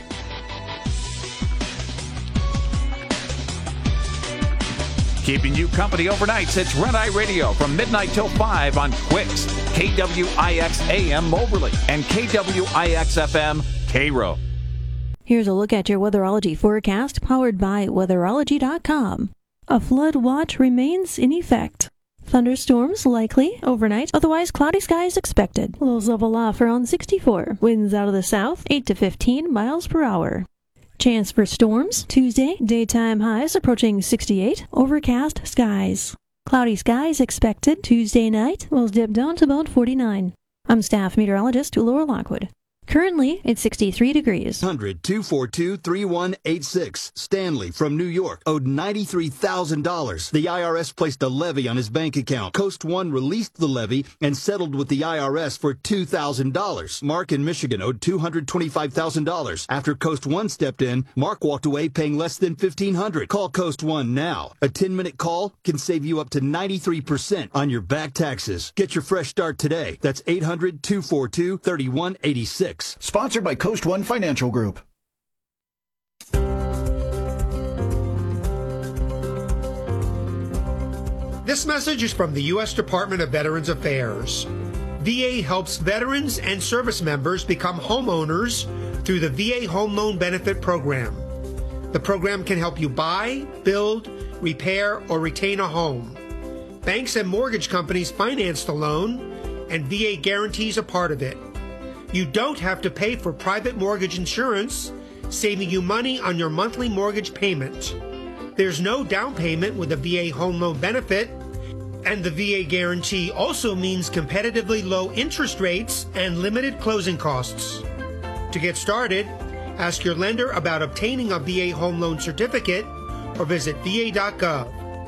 Keeping you company overnights, it's Red Eye Radio from midnight till 5 on Quicks, KWIX AM Moberly, and KWIX FM K-Row. Here's a look at your weatherology forecast powered by weatherology.com. A flood watch remains in effect. Thunderstorms likely overnight, otherwise cloudy skies expected. Lows level off around 64. Winds out of the south, 8 to 15 miles per hour. Chance for storms Tuesday, daytime highs approaching 68, overcast skies. Cloudy skies expected Tuesday night, will dip down to about 49. I'm staff meteorologist Laura Lockwood. Currently, it's 63 degrees. 1-242-3186. Stanley from New York owed $93,000. The IRS placed a levy on his bank account. Coast One released the levy and settled with the IRS for $2,000. Mark in Michigan owed $225,000. After Coast One stepped in, Mark walked away paying less than $1,500. Call Coast One now. A 10-minute call can save you up to 93% on your back taxes. Get your fresh start today. That's 800-242-3186. Sponsored by Coast One Financial Group. This message is from the U.S. Department of Veterans Affairs. VA helps veterans and service members become homeowners through the VA Home Loan Benefit Program. The program can help you buy, build, repair, or retain a home. Banks and mortgage companies finance the loan, and VA guarantees a part of it. You don't have to pay for private mortgage insurance, saving you money on your monthly mortgage payment. There's no down payment with a VA home loan benefit, and the VA guarantee also means competitively low interest rates and limited closing costs. To get started, ask your lender about obtaining a VA home loan certificate or visit va.gov.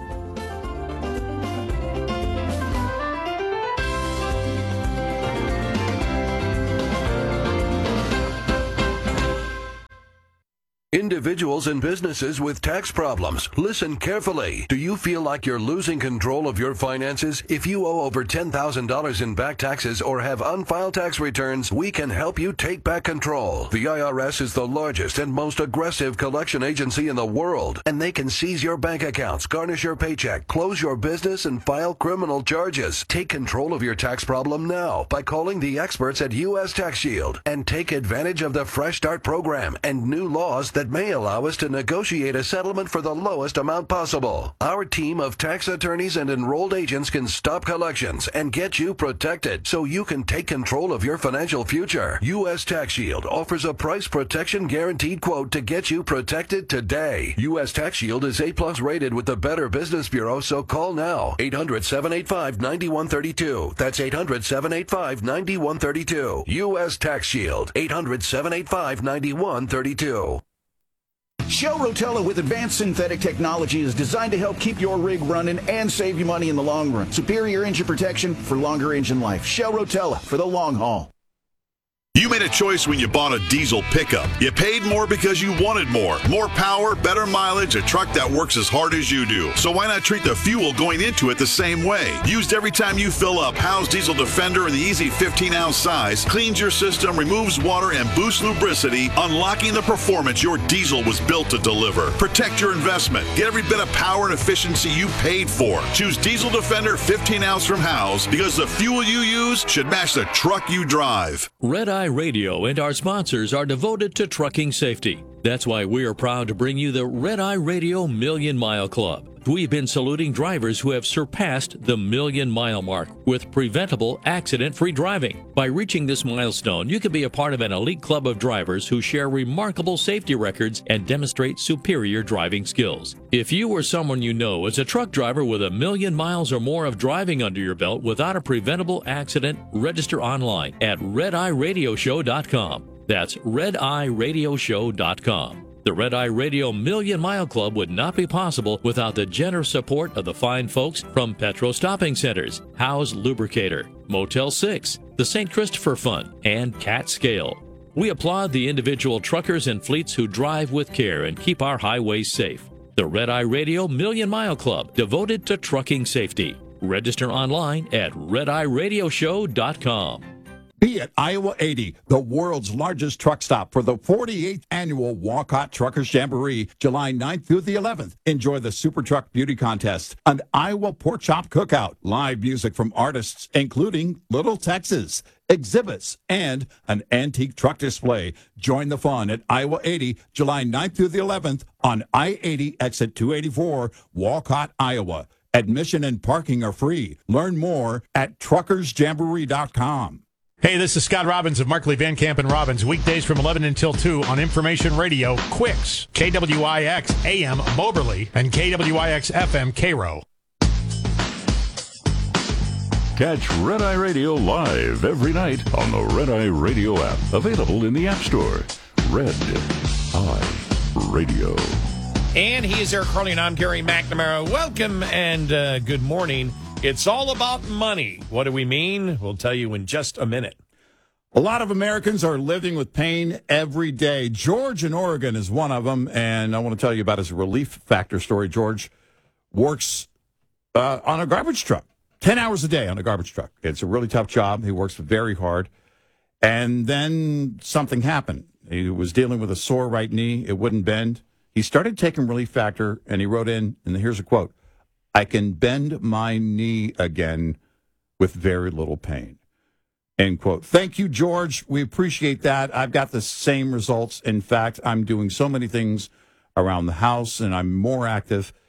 Individuals and businesses with tax problems, listen carefully. Do you feel like you're losing control of your finances? If you owe over $10,000 in back taxes or have unfiled tax returns, we can help you take back control. The IRS is the largest and most aggressive collection agency in the world, and they can seize your bank accounts, garnish your paycheck, close your business, and file criminal charges. Take control of your tax problem now by calling the experts at U.S. Tax Shield and take advantage of the Fresh Start program and new laws that may allow us to negotiate a settlement for the lowest amount possible. Our team of tax attorneys and enrolled agents can stop collections and get you protected so you can take control of your financial future. U.S. Tax Shield offers a price protection guaranteed quote to get you protected today. U.S. Tax Shield is A+ rated with the Better Business Bureau, so call now. 800-785-9132. That's 800-785-9132. U.S. Tax Shield. 800-785-9132. Shell Rotella with advanced synthetic technology is designed to help keep your rig running and save you money in the long run. Superior engine protection for longer engine life. Shell Rotella for the long haul. You made a choice when you bought a diesel pickup. You paid more because you wanted more. More power, better mileage, a truck that works as hard as you do. So why not treat the fuel going into it the same way? Used every time you fill up, Howe's Diesel Defender in the easy 15-ounce size cleans your system, removes water, and boosts lubricity, unlocking the performance your diesel was built to deliver. Protect your investment. Get every bit of power and efficiency you paid for. Choose Diesel Defender 15-ounce from Howe's because the fuel you use should match the truck you drive. Red Eye Radio and our sponsors are devoted to trucking safety. That's why we are proud to bring you the Red Eye Radio Million Mile Club. We've been saluting drivers who have surpassed the million-mile mark with preventable, accident-free driving. By reaching this milestone, you can be a part of an elite club of drivers who share remarkable safety records and demonstrate superior driving skills. If you or someone you know is a truck driver with 1 million miles or more of driving under your belt without a preventable accident, register online at RedEyeRadioShow.com. That's RedEyeRadioShow.com. The Red Eye Radio Million Mile Club would not be possible without the generous support of the fine folks from Petro Stopping Centers, Howe's Lubricator, Motel 6, the St. Christopher Fund, and Cat Scale. We applaud the individual truckers and fleets who drive with care and keep our highways safe. The Red Eye Radio Million Mile Club, devoted to trucking safety. Register online at RedEyeRadioShow.com. Be at Iowa 80, the world's largest truck stop for the 48th annual Walcott Truckers Jamboree, July 9th through the 11th. Enjoy the Super Truck Beauty Contest, an Iowa Pork Chop Cookout, live music from artists including Little Texas, exhibits, and an antique truck display. Join the fun at Iowa 80, July 9th through the 11th on I-80 exit 284, Walcott, Iowa. Admission and parking are free. Learn more at truckersjamboree.com. Hey, this is Scott Robbins of Markley, Van Camp & Robbins, weekdays from 11 until 2 on Information Radio, Quicks, KWIX AM Moberly, and KWIX FM Cairo. Catch Red Eye Radio live every night on the Red Eye Radio app, available in the App Store. Red Eye Radio. And he is Eric Harley, and I'm Gary McNamara. Welcome and good morning. It's all about money. What do we mean? We'll tell you in just a minute. A lot of Americans are living with pain every day. George in Oregon is one of them, and I want to tell you about his Relief Factor story. George works on a garbage truck, 10 hours a day on a garbage truck. It's a really tough job. He works very hard. And then something happened. He was dealing with a sore right knee. It wouldn't bend. He started taking Relief Factor, and he wrote in, and here's a quote, "I can bend my knee again with very little pain." End quote. Thank you, George. We appreciate that. I've got the same results. In fact, I'm doing so many things around the house, and I'm more active.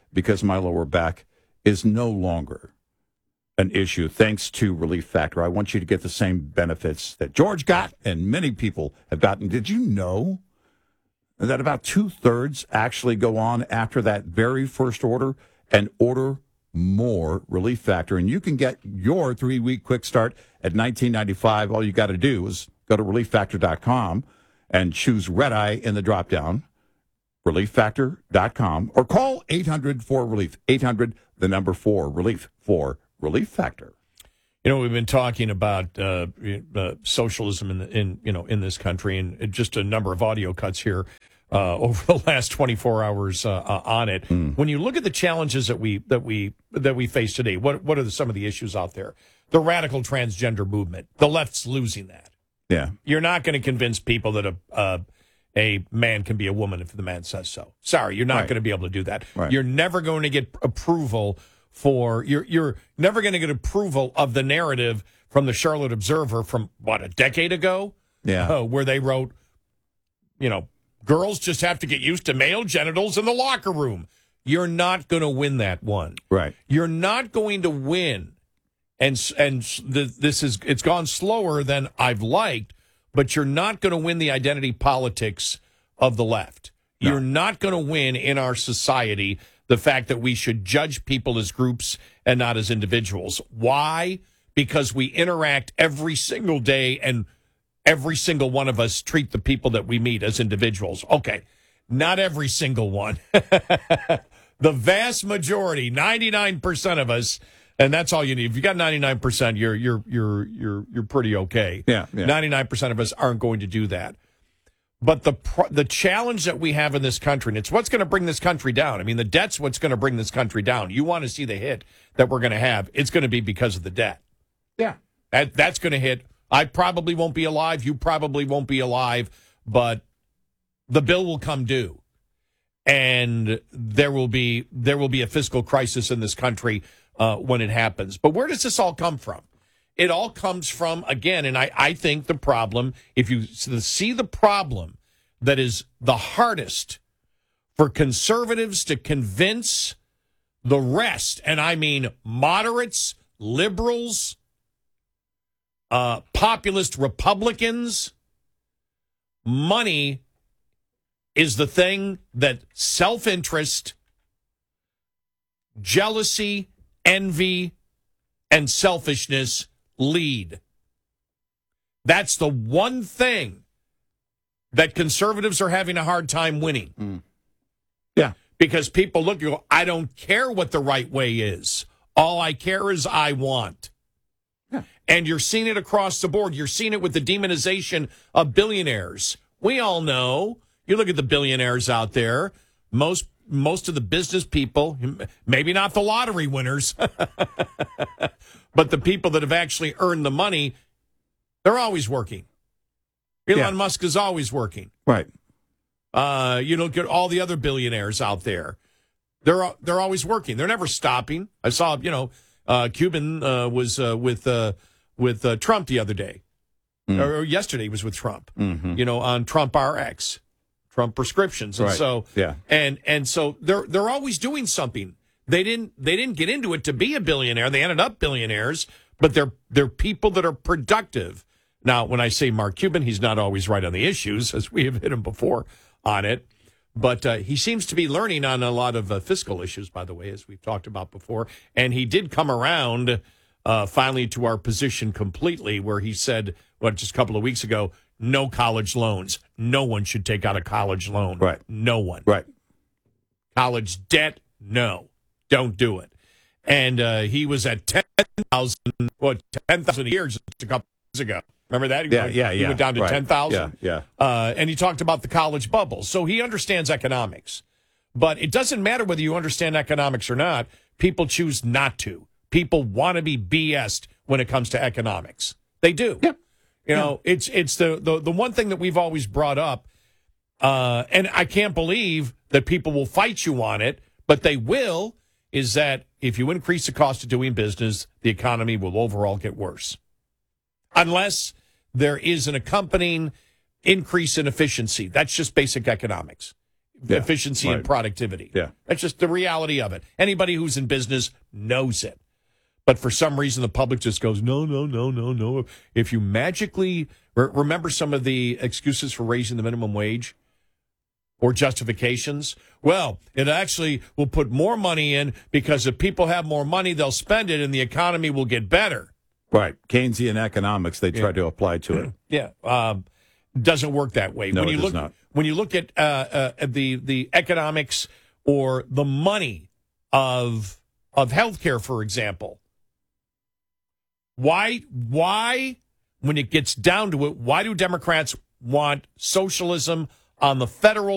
because my lower back is no longer an issue thanks to Relief Factor. I want you to get the same benefits that George got and many people have gotten. Did you know that about 2/3 actually go on after that very first order and order more Relief Factor? And you can get your 3-week quick start at $19.95. All you got to do is go to relieffactor.com and choose Red Eye in the drop down, relieffactor.com, or call 800-4RELIEF, 800-4RELIEF for Relief Factor. You know, we've been talking about socialism in this country, and just a number of audio cuts here over the last 24 hours on it. When you look at the challenges that we face today, what are some of the issues out there? The radical transgender movement. The left's losing that. Yeah, you're not going to convince people that a man can be a woman if the man says so. Sorry, you're not going to be able to do that. Right. You're never going to get approval for you're never going to get approval of the narrative from the Charlotte Observer from a decade ago. Yeah, where they wrote, girls just have to get used to male genitals in the locker room. You're not going to win that one. Right. You're not going to win. It's gone slower than I've liked, but you're not going to win the identity politics of the left. No. You're not going to win in our society the fact that we should judge people as groups and not as individuals. Why? Because we interact every single day, and every single one of us treat the people that we meet as individuals. Okay, not every single one. The vast majority, 99% of us. And that's all you need. If you got 99%, you're pretty okay. Yeah. 99% of us aren't going to do that. But the challenge that we have in this country, and it's what's going to bring this country down. I mean, the debt's what's going to bring this country down. You want to see the hit that we're going to have. It's going to be because of the debt. Yeah. That's going to hit. I probably won't be alive. You probably won't be alive. But the bill will come due. And there will be a fiscal crisis in this country when it happens. But where does this all come from? It all comes from, again, and I think the problem, if you see the problem that is the hardest for conservatives to convince the rest, and I mean moderates, liberals, populist Republicans, money is the thing that self-interest, jealousy, envy, and selfishness lead. That's the one thing that conservatives are having a hard time winning. Yeah. Because people look and go, I don't care what the right way is. All I care is I want. Yeah. And you're seeing it across the board. You're seeing it with the demonization of billionaires. We all know. You look at the billionaires out there, most of the business people, maybe not the lottery winners, but the people that have actually earned the money, they're always working. Elon Musk is always working. Right. You look at all the other billionaires out there. They're always working. They're never stopping. I saw, Cuban was with Trump the other day. Or yesterday he was with Trump, on Trump RX. Trump prescriptions, and so and so they're always doing something. They didn't get into it to be a billionaire. They ended up billionaires, but they're people that are productive. Now, when I say Mark Cuban, he's not always right on the issues, as we have hit him before on it. But he seems to be learning on a lot of fiscal issues, by the way, as we've talked about before. And he did come around finally to our position completely, where he said, just a couple of weeks ago, no college loans. No one should take out a college loan. Right. No one. Right. College debt, no. Don't do it. And he was at 10,000 a year just a couple years ago. Remember that? He went down to 10,000. Yeah. And he talked about the college bubble. So he understands economics. But it doesn't matter whether you understand economics or not. People choose not to. People want to be BS'd when it comes to economics. They do. Yeah. It's the one thing that we've always brought up, and I can't believe that people will fight you on it, but they will, is that if you increase the cost of doing business, the economy will overall get worse. Unless there is an accompanying increase in efficiency. That's just basic economics. efficiency and productivity. Yeah. That's just the reality of it. Anybody who's in business knows it. But for some reason, the public just goes, no. If you magically remember some of the excuses for raising the minimum wage or justifications, well, it actually will put more money in because if people have more money, they'll spend it and the economy will get better. Right. Keynesian economics, they try to apply to it. Yeah. Doesn't work that way. No, it does not. When you look at the economics or the money of healthcare, for example, why, when it gets down to it, why do Democrats want socialism on the federal